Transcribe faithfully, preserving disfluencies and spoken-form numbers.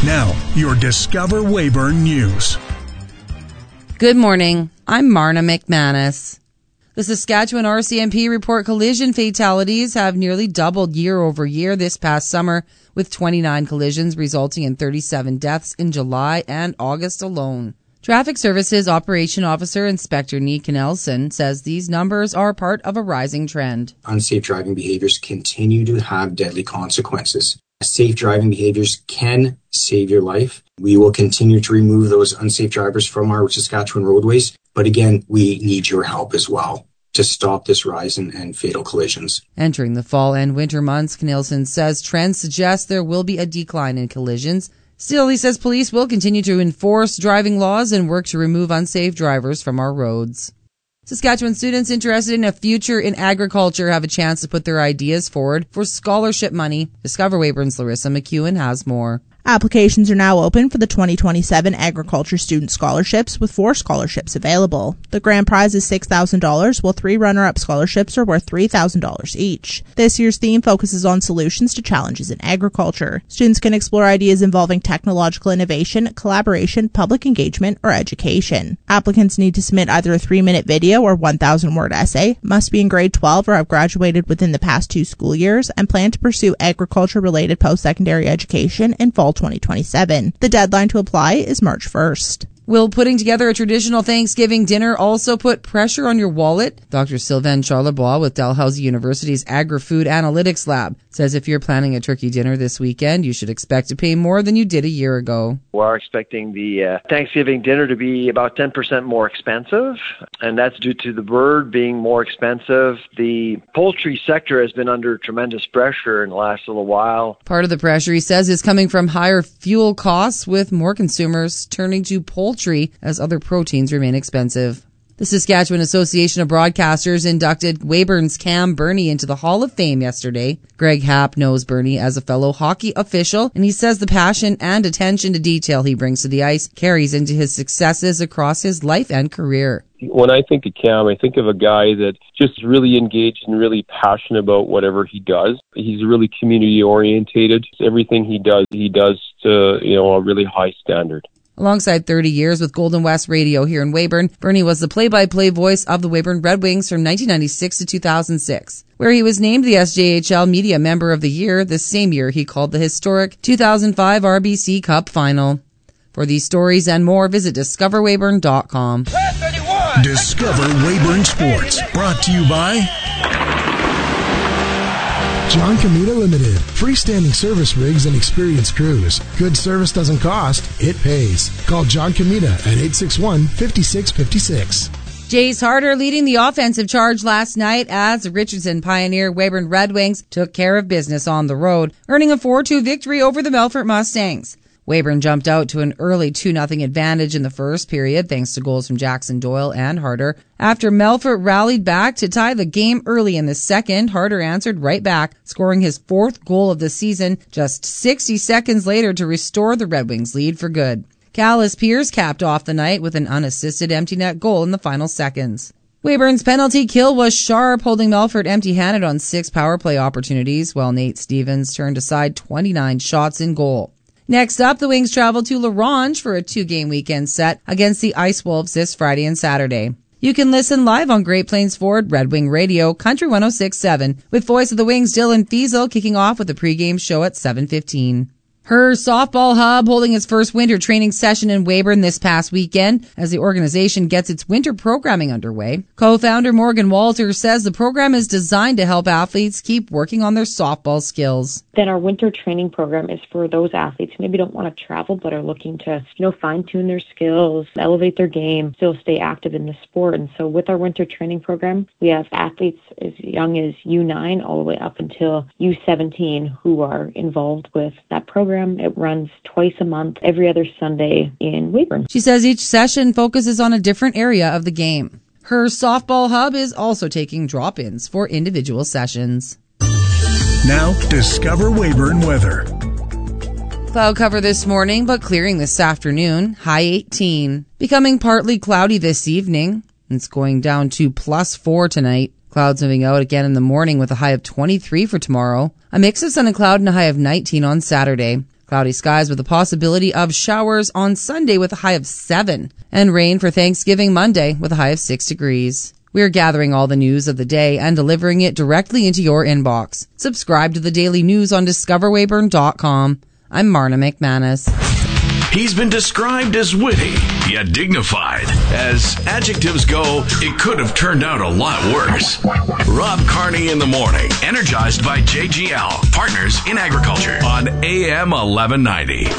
Now, your Discover Weyburn News. Good morning. I'm Marna McManus. The Saskatchewan R C M P report collision fatalities have nearly doubled year over year this past summer, with twenty-nine collisions resulting in thirty-seven deaths in July and August alone. Traffic Services Operation Officer Inspector Nick Nelson says these numbers are part of a rising trend. Unsafe driving behaviors continue to have deadly consequences. Safe driving behaviors can save your life. We will continue to remove those unsafe drivers from our Saskatchewan roadways. But again, we need your help as well to stop this rise in, in fatal collisions. Entering the fall and winter months, Nielsen says trends suggest there will be a decline in collisions. Still, he says police will continue to enforce driving laws and work to remove unsafe drivers from our roads. Saskatchewan students interested in a future in agriculture have a chance to put their ideas forward for scholarship money. Discover Weyburn's Larissa McEwen has more. Applications are now open for the twenty twenty-seven Agriculture Student Scholarships, with four scholarships available. The grand prize is six thousand dollars, while three runner-up scholarships are worth three thousand dollars each. This year's theme focuses on solutions to challenges in agriculture. Students can explore ideas involving technological innovation, collaboration, public engagement, or education. Applicants need to submit either a three-minute video or one thousand word essay, must be in grade twelve or have graduated within the past two school years, and plan to pursue agriculture-related post-secondary education in fall twenty twenty-seven. The deadline to apply is March first. Will putting together a traditional Thanksgiving dinner also put pressure on your wallet? Doctor Sylvain Charlebois with Dalhousie University's Agri-Food Analytics Lab says if you're planning a turkey dinner this weekend, you should expect to pay more than you did a year ago. We're expecting the uh, Thanksgiving dinner to be about ten percent more expensive, and that's due to the bird being more expensive. The poultry sector has been under tremendous pressure in the last little while. Part of the pressure, he says, is coming from higher fuel costs, with more consumers turning to poultry as other proteins remain expensive. The Saskatchewan Association of Broadcasters inducted Weyburn's Cam Burney into the Hall of Fame yesterday. Greg Happ knows Burney as a fellow hockey official, and he says the passion and attention to detail he brings to the ice carries into his successes across his life and career. When I think of Cam, I think of a guy that just really engaged and really passionate about whatever he does. He's really community orientated. Everything he does, he does to, you know, a really high standard. Alongside thirty years with Golden West Radio here in Weyburn, Burney was the play-by-play voice of the Weyburn Red Wings from nineteen ninety-six to two thousand six, where he was named the S J H L Media Member of the Year. The same year he called the historic two thousand five R B C Cup Final. For these stories and more, visit discover weyburn dot com. Discover Weyburn Sports, brought to you by John Comita Limited. Freestanding service rigs and experienced crews. Good service doesn't cost, it pays. Call John Comita at eight six one, five six five six. Jace Harder leading the offensive charge last night as the Richardson Pioneer Weyburn Red Wings took care of business on the road, earning a four two victory over the Melfort Mustangs. Weyburn jumped out to an early two nothing advantage in the first period thanks to goals from Jackson Doyle and Harder. After Melfort rallied back to tie the game early in the second, Harder answered right back, scoring his fourth goal of the season just sixty seconds later to restore the Red Wings lead for good. Callis Pierce capped off the night with an unassisted empty net goal in the final seconds. Weyburn's penalty kill was sharp, holding Melfort empty-handed on six power play opportunities, while Nate Stevens turned aside twenty-nine shots in goal. Next up, the Wings travel to La Ronge for a two-game weekend set against the Ice Wolves this Friday and Saturday. You can listen live on Great Plains Ford Red Wing Radio, Country one oh six point seven, with Voice of the Wings Dylan Fiesel kicking off with a pregame show at seven fifteen. Her Softball Hub holding its first winter training session in Weyburn this past weekend as the organization gets its winter programming underway. Co-founder Morgan Walter says the program is designed to help athletes keep working on their softball skills. Then our winter training program is for those athletes who maybe don't want to travel but are looking to, you know, fine-tune their skills, elevate their game, still stay active in the sport. And so with our winter training program, we have athletes as young as U nine all the way up until U seventeen who are involved with that program. It runs twice a month, every other Sunday in Weyburn. She says each session focuses on a different area of the game. Her Softball Hub is also taking drop-ins for individual sessions. Now, Discover Weyburn weather. Cloud cover this morning, but clearing this afternoon. High eighteen. Becoming partly cloudy this evening. It's going down to plus four tonight. Clouds moving out again in the morning with a high of twenty-three for tomorrow. A mix of sun and cloud and a high of nineteen on Saturday. Cloudy skies with the possibility of showers on Sunday with a high of seven. And rain for Thanksgiving Monday with a high of six degrees. We're gathering all the news of the day and delivering it directly into your inbox. Subscribe to the daily news on discover weyburn dot com. I'm Marna McManus. He's been described as witty, yet dignified. As adjectives go, it could have turned out a lot worse. Rob Carney in the morning, energized by J G L, Partners in Agriculture on A M eleven ninety.